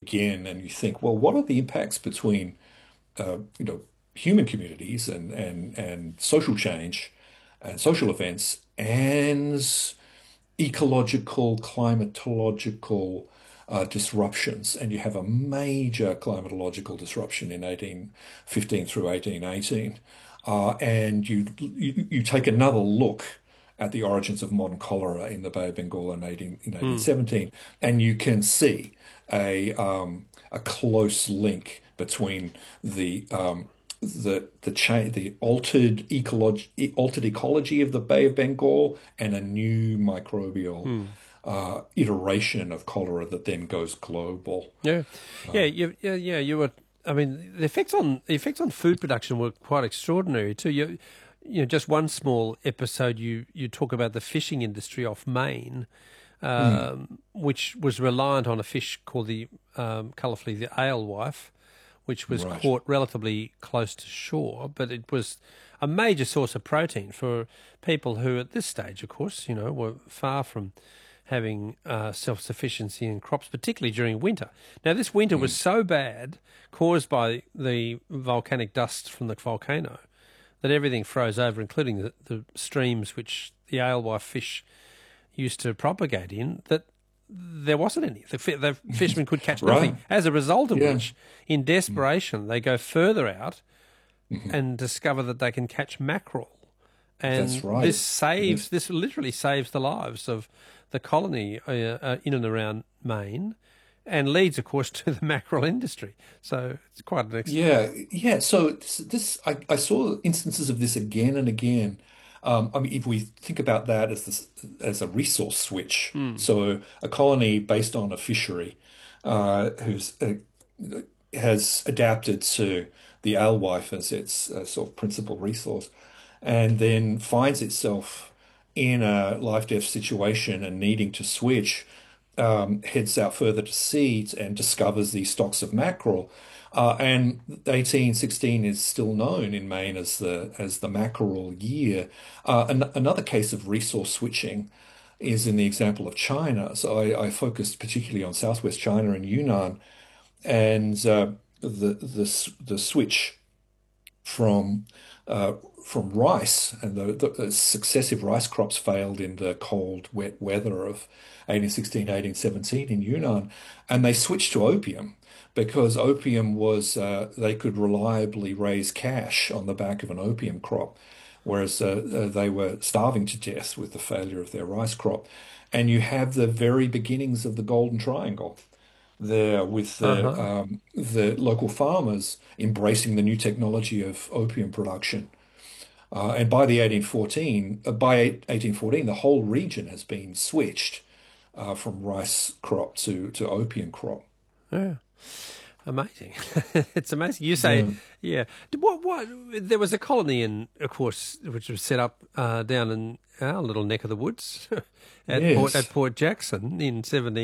again and you think, well, what are the impacts between you know, human communities and social change and social events and ecological, climatological disruptions. And you have a major climatological disruption in 1815 through 1818. And you take another look at the origins of modern cholera in the Bay of Bengal in Mm. 1817, and you can see a close link between the altered ecology of the Bay of Bengal and a new microbial Mm. iteration of cholera that then goes global. Yeah, yeah. You were. I mean, the effects on food production were quite extraordinary too. Just one small episode. You talk about the fishing industry off Maine, Mm, which was reliant on a fish called the colourfully the alewife, which was right, caught relatively close to shore, but it was a major source of protein for people who, at this stage, of course, were far from having self-sufficiency in crops, particularly during winter. Now, this winter was mm, so bad, caused by the volcanic dust from the volcano, that everything froze over, including the streams which the alewife fish used to propagate in, that there wasn't any. The fishermen could catch nothing. right, As a result of yeah, which, in mm, desperation, they go further out mhm. and discover that they can catch mackerel. That's And right. Yes. this literally saves the lives of the colony in and around Maine, and leads, of course, to the mackerel industry. So it's quite an Yeah, yeah. So I saw instances of this again and again. I mean, if we think about that as as a resource switch, Hmm. so a colony based on a fishery, who's has adapted to the alewife as its sort of principal resource, and then finds itself in a life-death situation and needing to switch, heads out further to sea and discovers these stocks of mackerel. And 1816 is still known in Maine as the mackerel year. Another case of resource switching is in the example of China. So I focused particularly on southwest China and Yunnan, and the switch from uh, from rice, and the successive rice crops failed in the cold, wet weather of 1816, 1817 in Yunnan, and they switched to opium because opium was they could reliably raise cash on the back of an opium crop, whereas they were starving to death with the failure of their rice crop. And you have the very beginnings of the Golden Triangle there with Uh-huh. the local farmers embracing the new technology of opium production. And by the 1814, by 1814, the whole region has been switched from rice crop to opium crop. Yeah. Amazing. It's amazing. You say, Yeah. yeah. What, there was a colony of course, which was set up down in our little neck of the woods at Yes. Port Jackson in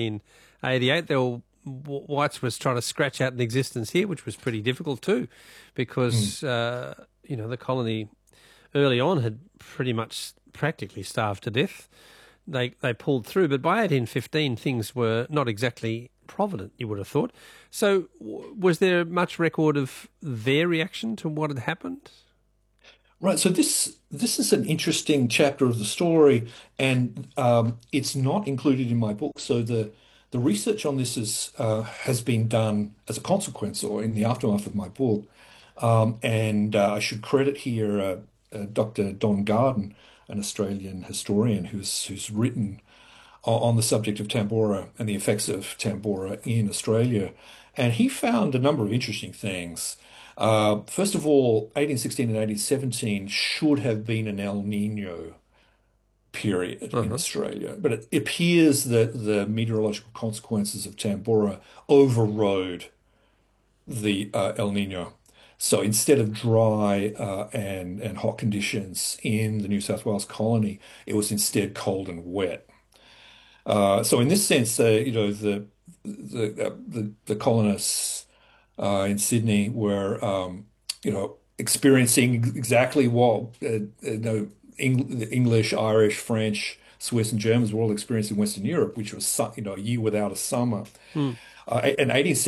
1788. There were, Whites was trying to scratch out an existence here, which was pretty difficult too, Mm. because, the colony early on had pretty much practically starved to death. They pulled through, but by 1815 things were not exactly provident, you would have thought. So was there much record of their reaction to what had happened? Right. So this is an interesting chapter of the story, and it's not included in my book. So the research on this has been done as a consequence or in the aftermath of my book. And I should credit here Dr. Don Garden, an Australian historian who's written on the subject of Tambora and the effects of Tambora in Australia. And he found a number of interesting things. First of all, 1816 and 1817 should have been an El Nino period in Uh-huh. Australia, but it appears that the meteorological consequences of Tambora overrode the El Nino. So instead of dry and hot conditions in the New South Wales colony, it was instead cold and wet. So in this sense, the colonists in Sydney were experiencing exactly what the English, Irish, French, Swiss, and Germans were all experiencing in Western Europe, which was a year without a summer. Hmm. In 18